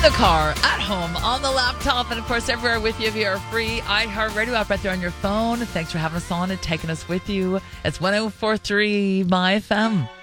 the car, at home, on the laptop, and of course everywhere with you via our free iHeartRadio app right there on your phone. Thanks for having us on and taking us with you. It's 104.3 My FM.